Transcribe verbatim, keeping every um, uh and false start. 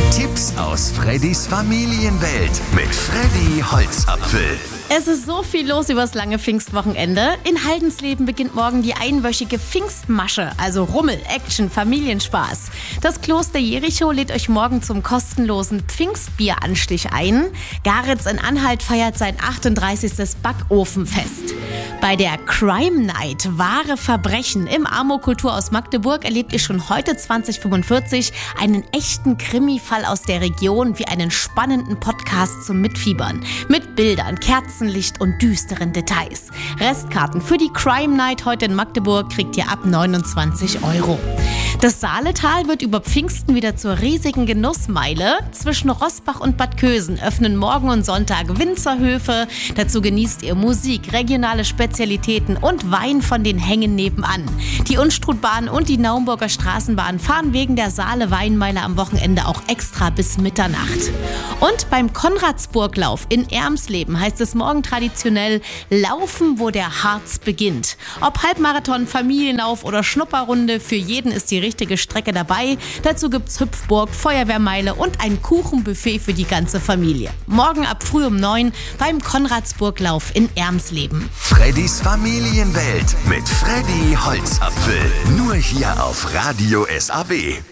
Tipps aus Freddys Familienwelt mit Freddy Holzapfel. Es ist so viel los übers lange Pfingstwochenende. In Haldensleben beginnt morgen die einwöchige Pfingstmasche, also Rummel, Action, Familienspaß. Das Kloster Jericho lädt euch morgen zum kostenlosen Pfingstbieranstich ein. Garitz in Anhalt feiert sein achtunddreißigstes Backofenfest. Bei der Crime Night Wahre Verbrechen im Amok-Kulturhaus Magdeburg erlebt ihr schon heute zwanzig fünfundvierzig einen echten Krimi-Fall aus der Region wie einen spannenden Podcast zum Mitfiebern. Mit Bildern, Kerzenlicht und düsteren Details. Restkarten für die Crime Night heute in Magdeburg kriegt ihr ab neunundzwanzig Euro. Das Saaletal wird über Pfingsten wieder zur riesigen Genussmeile. Zwischen Rossbach und Bad Kösen öffnen morgen und Sonntag Winzerhöfe. Dazu genießt ihr Musik, regionale Spezialitäten und Wein von den Hängen nebenan. Die Unstrutbahn und die Naumburger Straßenbahn fahren wegen der Saale Weinmeile am Wochenende auch extra bis Mitternacht. Und beim Konradsburglauf in Ermsleben heißt es morgen traditionell Laufen, wo der Harz beginnt. Ob Halbmarathon, Familienlauf oder Schnupperrunde, für jeden ist die richtige Strecke dabei. Dazu gibt's Hüpfburg, Feuerwehrmeile und ein Kuchenbuffet für die ganze Familie. Morgen ab früh um neun beim Konradsburglauf in Ermsleben. Freddys Familienwelt mit Freddy Holzapfel. Nur hier auf Radio S A W.